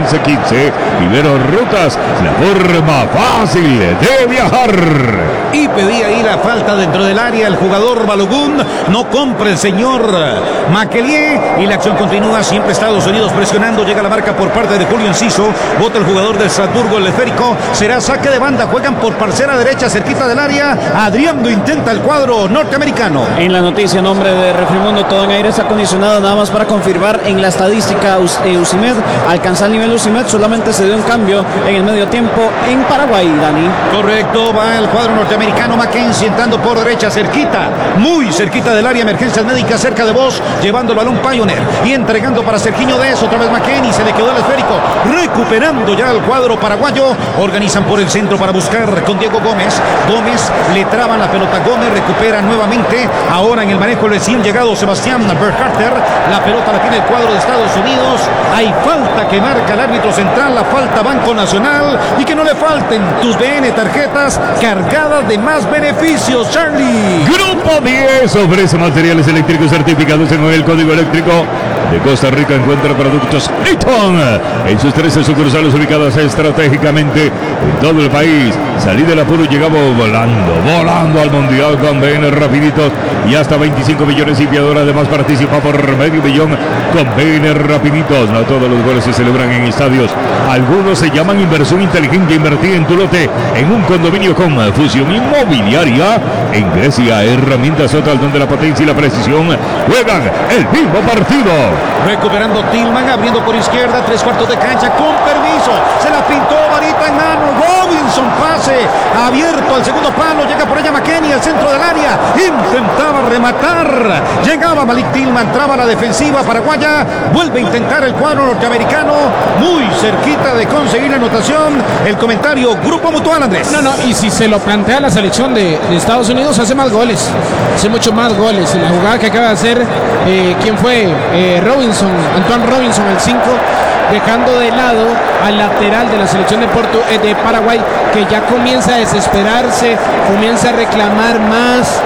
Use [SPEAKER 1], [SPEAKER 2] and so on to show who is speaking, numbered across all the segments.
[SPEAKER 1] 1515. Ibero Rutas, la forma fácil de viajar.
[SPEAKER 2] Y pedía ahí la falta dentro del área el jugador Balogun. No compra el señor Makelier. Y la acción continúa. Siempre Estados Unidos presionando. Llega la marca por parte de Julio Enciso. Bota el jugador de Estrasburgo, el esférico. Será saque de banda. Juegan por parcela derecha, cerquita del área. Adriando intenta el cuadro norteamericano.
[SPEAKER 3] En la noticia, nombre de Refrimundo, todo en aire está acondicionado. Nada más para confirmar en la estadística Usimed. Alcanza el nivel Usimed. Solamente se dio un cambio en el medio tiempo en Paraguay, Dani.
[SPEAKER 2] Correcto. Va el cuadro norteamericano. Mackenzie entrando por derecha, cerquita, muy cerquita del área. Emergencias médicas cerca de vos. Llevando el balón Pioneer. Y entregando para Sergiño Dez. Otra vez McKennie. Se le quedó el esférico. Recuperando ya el cuadro paraguayo. Organizan por el centro para buscar con Diego Gómez. Gómez le traban la pelota. Gómez recupera nuevamente. Ahora en el manejo el recién llegado Sebastián Berharter. La pelota la tiene el cuadro de Estados Unidos. Hay falta que marca el árbitro central. La falta Banco Nacional. Y que no le falten tus BN tarjetas cargadas de más beneficios, Charlie.
[SPEAKER 1] Grupo 10 ofrece materiales eléctricos certificados en el código eléctrico de Costa Rica. Encuentra productos Eaton en sus 13 sucursales ubicadas estratégicamente en todo el país. Salí del apuro y llegamos volando al mundial con BN Rapiditos y hasta 25 millones limpiador. Además participa por medio millón con BN Rapiditos. No todos los goles se celebran en estadios. Algunos se llaman inversión inteligente. Invertir en tu lote en un condominio con Fusión Inmobiliaria. En Grecia, herramientas total donde la potencia y la precisión juegan el mismo partido.
[SPEAKER 2] Recuperando Tillman, abriendo por izquierda, 3/4 de cancha, con permiso. Se la pintó varita en mano. Robinson, pase abierto al segundo palo. Llega por ella McKennie al centro del área. Intentaba rematar. Llegaba Malik Tillman, traba la defensiva paraguaya. Vuelve a intentar el cuadro norteamericano. Muy cerquita de conseguir la anotación. El comentario, Grupo Mutual, Andrés.
[SPEAKER 4] No, y si se lo plantea la selección de Estados Unidos, hace más goles. Hace mucho más goles. En la jugada que acaba de hacer, ¿quién fue? Robinson, Antoine Robinson, el 5, dejando de lado al lateral de la selección de Paraguay, que ya comienza a desesperarse, comienza a reclamar más,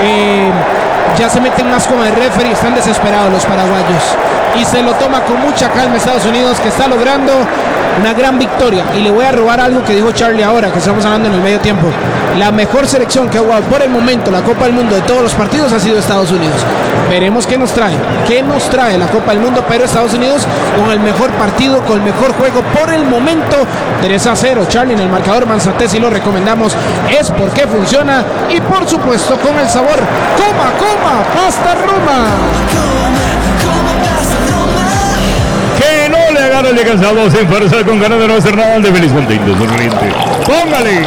[SPEAKER 4] ya se meten más como el referee, están desesperados los paraguayos. Y se lo toma con mucha calma Estados Unidos, que está logrando una gran victoria. Y le voy a robar algo que dijo Charlie ahora, que estamos hablando en el medio tiempo. La mejor selección que ha jugado por el momento la Copa del Mundo de todos los partidos ha sido Estados Unidos. Veremos qué nos trae la Copa del Mundo, pero Estados Unidos con el mejor partido, con el mejor juego por el momento. 3-0, Charlie, en el marcador Manzate, si lo recomendamos, es porque funciona. Y por supuesto con el sabor coma, pasta Roma.
[SPEAKER 1] Que no le agarre de cansado sin fuerza con ganas de no hacer nada de feliz contento, sonriente. ¡Póngale!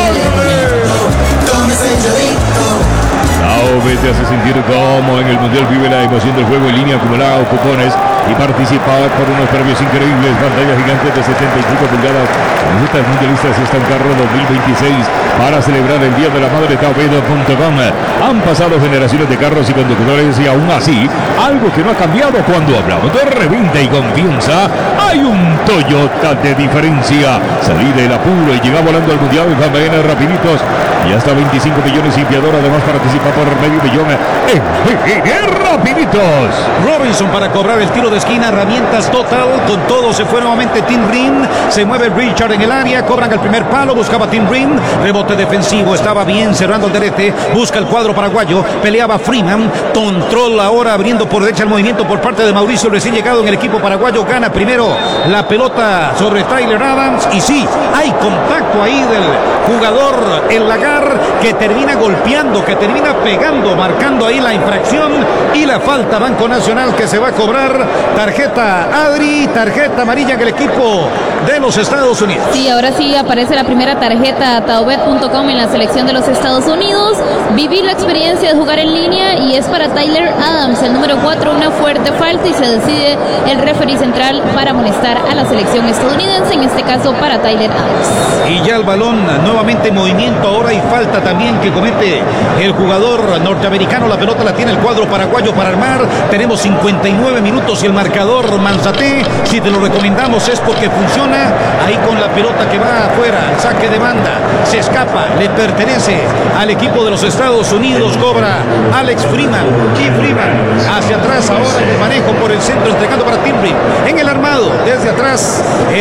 [SPEAKER 1] AOV te hace sentir como en el Mundial. Vive la emoción del juego en línea, acumulada cupones y participar por unos premios increíbles. Pantalla gigante de 75 pulgadas. Camisetas mundialistas están carro 2026 para celebrar el Día de la Madre. Taovedo.com. Han pasado generaciones de carros y conductores y aún así, algo que no ha cambiado cuando hablamos de reventa y confianza, hay un Toyota de diferencia. Salí del apuro y llega volando al Mundial con BN Rapiditos y hasta 25 millones limpiador. Además participa por medio millón en BN Rapiditos.
[SPEAKER 2] Robinson para cobrar el tiro de esquina, herramientas total, con todo se fue nuevamente Tim Rin, se mueve Richard en el área, cobran el primer palo, buscaba Tim Rin, rebote defensivo, estaba bien cerrando el derete, busca el cuadro paraguayo, peleaba Freeman, control ahora abriendo por derecha el movimiento por parte de Mauricio, recién llegado en el equipo paraguayo, gana primero la pelota sobre Tyler Adams, y sí, hay contacto ahí del jugador, el Lagar, que termina golpeando, que termina pegando, marcando ahí la infracción y la falta. Banco Nacional que se va a cobrar. Tarjeta Adri, tarjeta amarilla en el equipo de los Estados Unidos.
[SPEAKER 5] Sí, ahora sí aparece la primera tarjeta Taobet.com en la selección de los Estados Unidos. Vivir la experiencia de jugar en línea y es para Tyler Adams, el número 4, una fuerte falta y se decide el referee central para amonestar a la selección estadounidense, en este caso para Tyler Adams.
[SPEAKER 2] Y ya el balón nuevamente en movimiento, ahora hay falta también que comete el jugador norteamericano, la pelota la tiene el cuadro paraguayo para armar, tenemos 59 minutos y el marcador Manzate, si te lo recomendamos es porque funciona, ahí con la pelota que va afuera, el saque de banda, se escapa, le pertenece al equipo de los Estados Unidos, cobra Alex Freeman, y Freeman hacia atrás ahora en el manejo por el centro, entregando para Tim Rin, en el armado, desde atrás.